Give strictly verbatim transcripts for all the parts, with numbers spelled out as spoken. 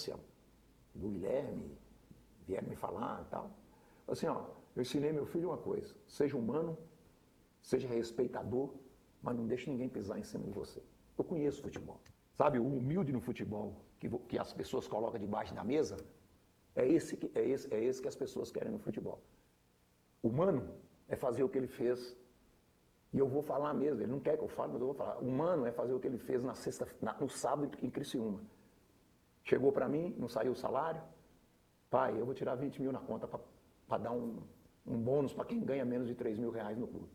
Lúcia, do Guilherme, vieram me falar e tal. Assim, ó, eu ensinei meu filho uma coisa, seja humano, seja respeitador, mas não deixe ninguém pisar em cima de você. Eu conheço futebol. Sabe, o humilde no futebol, que, que as pessoas colocam debaixo da mesa, é esse, que, é, esse, é esse que as pessoas querem no futebol. Humano é fazer o que ele fez, e eu vou falar mesmo, ele não quer que eu fale, mas eu vou falar. Humano é fazer o que ele fez na sexta, na, no sábado em Criciúma. Chegou para mim, não saiu o salário, pai, eu vou tirar vinte mil na conta para dar um, um bônus para quem ganha menos de três mil reais no clube.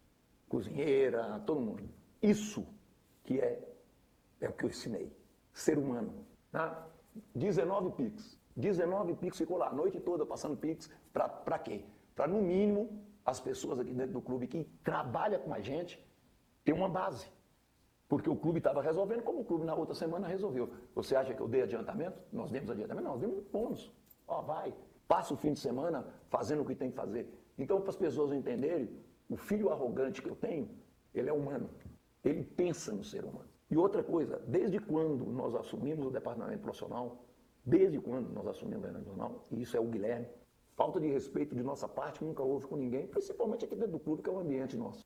Cozinheira, todo mundo. Isso que é, é o que eu ensinei. Ser humano. Tá? dezenove Pix. dezenove Pix ficou lá a noite toda passando Pix. Para quê? Para, no mínimo, as pessoas aqui dentro do clube que trabalham com a gente ter uma base. Porque o clube estava resolvendo, como o clube na outra semana resolveu. Você acha que eu dei adiantamento? Nós demos adiantamento? Não, nós demos bônus. Ó, vai, passa o fim de semana fazendo o que tem que fazer. Então, para as pessoas entenderem, o filho arrogante que eu tenho, ele é humano. Ele pensa no ser humano. E outra coisa, desde quando nós assumimos o departamento profissional, desde quando nós assumimos o departamento profissional, e isso é o Guilherme, falta de respeito de nossa parte nunca houve com ninguém, principalmente aqui dentro do clube, que é o ambiente nosso.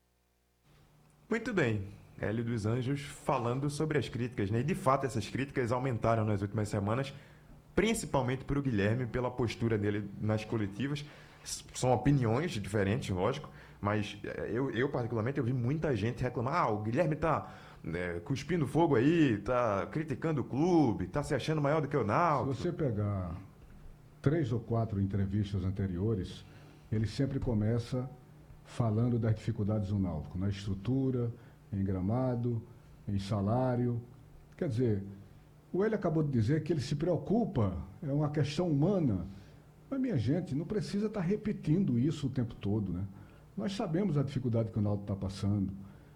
Muito bem. Hélio dos Anjos falando sobre as críticas, né? E de fato essas críticas aumentaram nas últimas semanas, principalmente para o Guilherme, pela postura dele nas coletivas. São opiniões diferentes, lógico, mas eu, eu particularmente, eu vi muita gente reclamar, ah, o Guilherme tá né, cuspindo fogo aí, tá criticando o clube, tá se achando maior do que o Náutico. Se você pegar três ou quatro entrevistas anteriores, ele sempre começa falando das dificuldades do Náutico, na estrutura, em gramado, em salário. Quer dizer, o Hélio acabou de dizer que ele se preocupa, é uma questão humana. Mas, minha gente, não precisa estar repetindo isso o tempo todo, né? Nós sabemos a dificuldade que o Náutico está passando,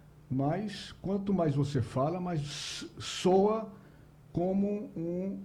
mas quanto mais você fala, mais soa como um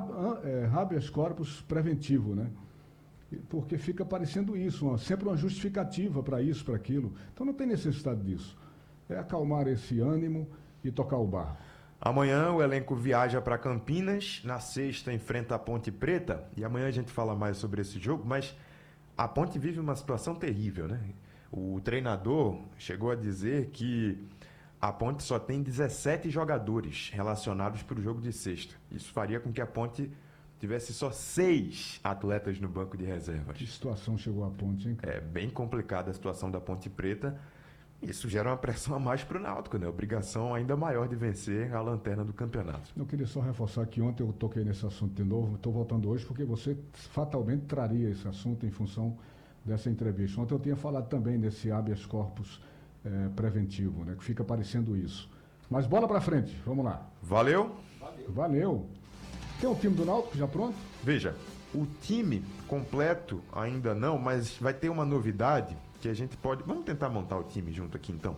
habeas corpus preventivo, né? Porque fica parecendo isso, uma, sempre uma justificativa para isso, para aquilo. Então não tem necessidade disso. É acalmar esse ânimo e tocar o barco. Amanhã o elenco viaja para Campinas, na sexta enfrenta a Ponte Preta, e amanhã a gente fala mais sobre esse jogo, mas a Ponte vive uma situação terrível, né? O treinador chegou a dizer que a Ponte só tem dezessete jogadores relacionados para o jogo de sexta. Isso faria com que a Ponte tivesse só seis atletas no banco de reservas. Que situação chegou a Ponte, hein? É bem complicada a situação da Ponte Preta. Isso gera uma pressão a mais para o Náutico, né? Obrigação ainda maior de vencer a lanterna do campeonato. Eu queria só reforçar que ontem eu toquei nesse assunto de novo, estou voltando hoje porque você fatalmente traria esse assunto em função dessa entrevista. Ontem eu tinha falado também desse habeas corpus é, preventivo, né? Que fica parecendo isso. Mas bola para frente, vamos lá. Valeu? Valeu. Valeu. Tem um time do Náutico já pronto? Veja, o time completo ainda não, mas vai ter uma novidade que a gente pode... Vamos tentar montar o time junto aqui, então.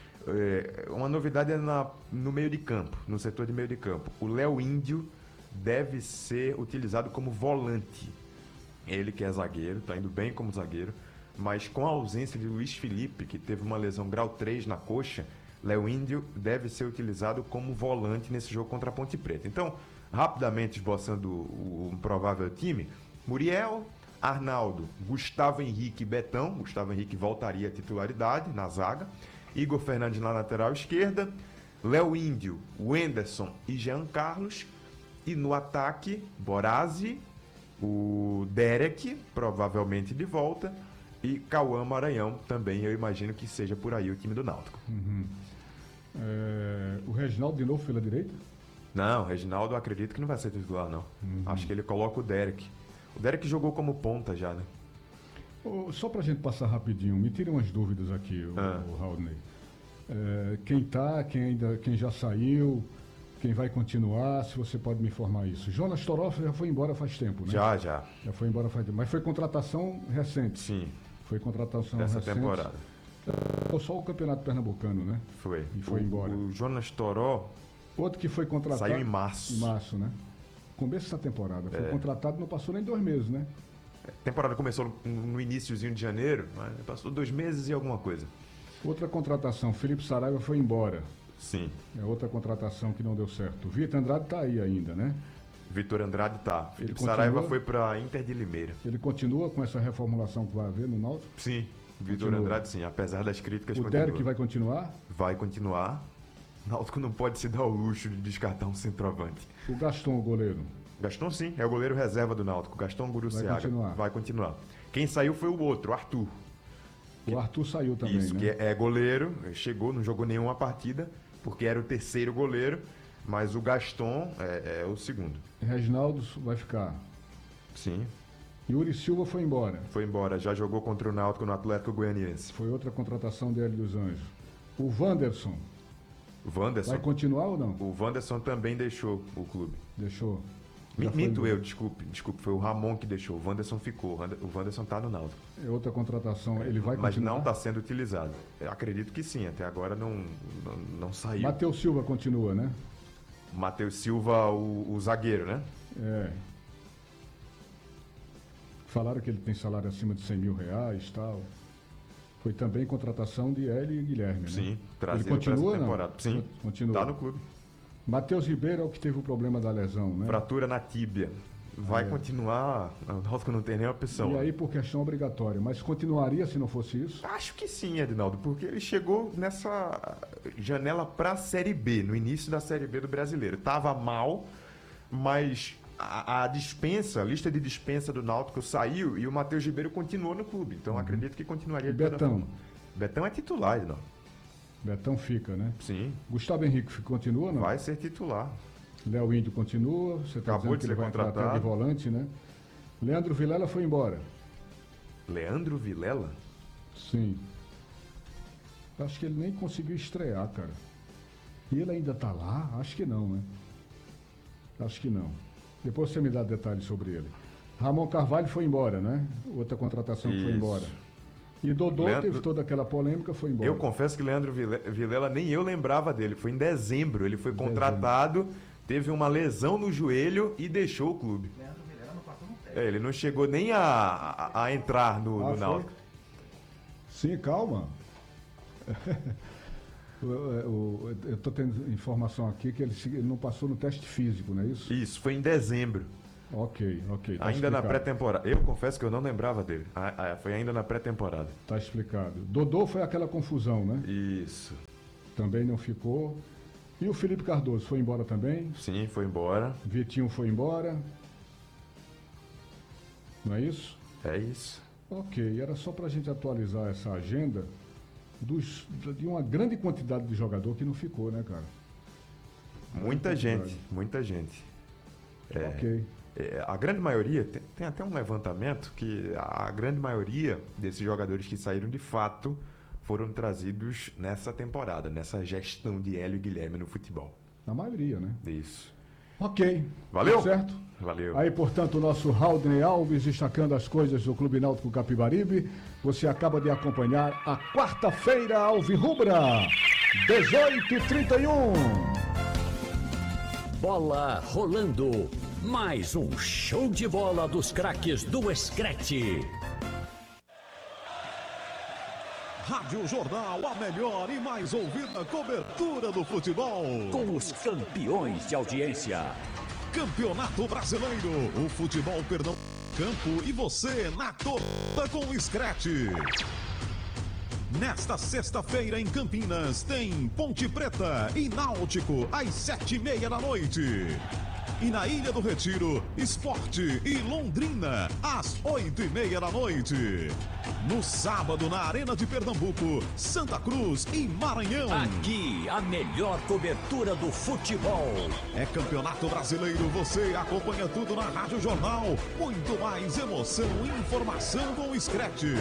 É, uma novidade é na, no meio de campo, no setor de meio de campo. O Léo Índio deve ser utilizado como volante. Ele que é zagueiro, está indo bem como zagueiro, mas com a ausência de Luiz Felipe, que teve uma lesão grau três na coxa, Léo Índio deve ser utilizado como volante nesse jogo contra a Ponte Preta. Então, rapidamente esboçando o, o provável time, Muriel, Arnaldo, Gustavo Henrique e Betão. Gustavo Henrique voltaria à titularidade na zaga. Igor Fernandes na lateral esquerda. Léo Índio, Wenderson e Jean Carlos. E no ataque, Borazzi, o Derek, provavelmente de volta. E Cauã Maranhão também, eu imagino que seja por aí o time do Náutico. Uhum. É, o Reginaldo de novo pela direita? Não, o Reginaldo eu acredito que não vai ser titular, não. Uhum. Acho que ele coloca o Derek. O Derek jogou como ponta já, né? Oh, só pra gente passar rapidinho, me tire umas dúvidas aqui, o, ah. o Raudney. É, quem tá, quem, ainda, quem já saiu, quem vai continuar, se você pode me informar isso. Jonas Toró já foi embora faz tempo, né? Já, já. Já foi embora faz tempo. Mas foi contratação recente. Sim. Foi contratação Dessa recente. temporada. Foi só o Campeonato Pernambucano, né? Foi. E foi o, embora. O Jonas Toró outro que foi contratado... saiu em março. Em março, né? Começo dessa temporada. Foi é. contratado, não passou nem dois meses, né? A temporada começou no iniciozinho de janeiro, mas passou dois meses e alguma coisa. Outra contratação, Felipe Saraiva foi embora. Sim. É outra contratação que não deu certo. O Vitor Andrade está aí ainda, né? Vitor Andrade tá. Felipe continua? Saraiva foi para Inter de Limeira. Ele continua com essa reformulação que vai haver no Náutico? Sim, Vitor Continua. Andrade sim, apesar das críticas. O continua. Derek vai continuar? Vai continuar. O Náutico não pode se dar o luxo de descartar um centroavante. O Gaston, o goleiro? Gaston sim, é o goleiro reserva do Náutico. Gaston Guruciaga. Vai continuar. Vai continuar. Quem saiu foi o outro, o Arthur. O Arthur saiu também, Isso, né? que é, é goleiro, chegou, não jogou nenhuma partida, porque era o terceiro goleiro, mas o Gaston é, é o segundo. Reginaldo vai ficar. Sim, Yuri Silva foi embora. foi embora, já jogou contra o Náutico no Atlético Goianiense. Foi outra contratação dele dos Anjos. O Wanderson O Wanderson, vai continuar ou não? o Wanderson também deixou o clube. Deixou. Mi- Já foi Minto embora. eu, desculpe, desculpe, foi o Ramon que deixou, o Wanderson ficou, o Wanderson tá no Náutico. É outra contratação. Ele vai Mas continuar? não está sendo utilizado. Eu acredito que sim, até agora não, não, não saiu. Matheus Silva continua, né? Matheus Silva, o, o zagueiro, né? É. Falaram que ele tem salário acima de cem mil reais e tal. Foi também contratação de Hélio e Guilherme, né? Sim, Ele trazido para essa continua, não? temporada. Sim, Continua. tá no clube. Matheus Ribeiro é o que teve o problema da lesão, né? Fratura na tíbia. Vai É. continuar. O Náutico não tem nem opção. E aí por questão obrigatória. Mas continuaria se não fosse isso? Acho que sim, Edinaldo, porque ele chegou nessa janela para a Série B, no início da Série B do Brasileiro. Tava mal, mas a, a dispensa, a lista de dispensa do Náutico saiu e o Matheus Ribeiro continuou no clube. Então acredito que continuaria. E de toda Betão? forma. Betão é titular, Edinaldo. Betão fica, né? Sim, Gustavo Henrique continua ou não? vai ser titular. Léo Índio continua. Você está Acabou dizendo de que ele ser vai entrar até de contratado. volante, né? Leandro Vilela foi embora. Leandro Vilela? Sim. Acho que ele nem conseguiu estrear, cara. E ele ainda tá lá? Acho que não, né? Acho que não. Depois você me dá detalhes sobre ele. Ramon Carvalho foi embora, né? Outra contratação que foi Isso. embora. E Dodô Leandro- teve toda aquela polêmica, foi embora. Eu confesso que Leandro Vile- Vilela nem eu lembrava dele. Foi em dezembro. Ele foi contratado, teve uma lesão no joelho e deixou o clube. É, ele não chegou nem a, a, a entrar no, Ah, no foi? Náutico. Sim, calma. O- o- Eu estou tendo informação aqui que ele, se- ele não passou no teste físico, não é isso? Isso, foi em dezembro. Ok, ok. Tá ainda na explicado. pré-temporada. Eu confesso que eu não lembrava dele. Ah, ah, foi ainda na pré-temporada. Tá explicado. Dodô foi aquela confusão, né? Isso. Também não ficou. E o Felipe Cardoso foi embora também. Sim, foi embora. Vitinho foi embora. Não é isso? É isso. Ok, era só para a gente atualizar essa agenda dos, de uma grande quantidade de jogador que não ficou, né, cara? Muita É gente, verdade. muita gente. É, Ok. é, a grande maioria, tem, tem até um levantamento que a grande maioria desses jogadores que saíram de fato foram trazidos nessa temporada, nessa gestão de Hélio e Guilherme no futebol. Na maioria, né? Isso. Ok. Valeu? Tudo certo? Valeu. Aí, portanto, o nosso Haldney Alves destacando as coisas do Clube Náutico Capibaribe. Você acaba de acompanhar a quarta-feira Alvirrubra, dezoito e trinta e um. Bola rolando. Mais um show de bola dos craques do Escrete. Rádio Jornal, a melhor e mais ouvida cobertura do futebol. Com os campeões de audiência. Campeonato Brasileiro, o futebol perdão campo e você na torta com o Screte. Nesta sexta-feira em Campinas tem Ponte Preta e Náutico às sete e meia da noite. E na Ilha do Retiro, Esporte e Londrina às oito e meia da noite. No sábado na Arena de Pernambuco, Santa Cruz e Maranhão. Aqui, a melhor cobertura do futebol. É Campeonato Brasileiro, você acompanha tudo na Rádio Jornal. Muito mais emoção e informação com o Screte.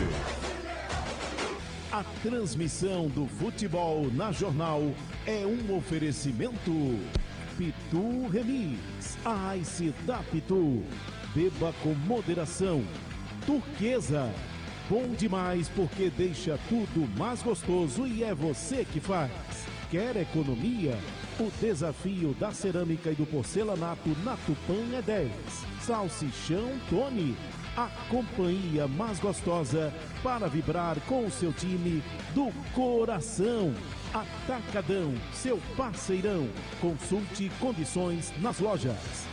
A transmissão do futebol na Jornal é um oferecimento Pitu Remix, a Ice da Pitu. Beba com moderação. Turquesa, bom demais porque deixa tudo mais gostoso e é você que faz. Quer economia? O desafio da cerâmica e do porcelanato na Tupã é dez. Salsichão Tony, a companhia mais gostosa para vibrar com o seu time do coração. Atacadão, seu parceirão. Consulte condições nas lojas.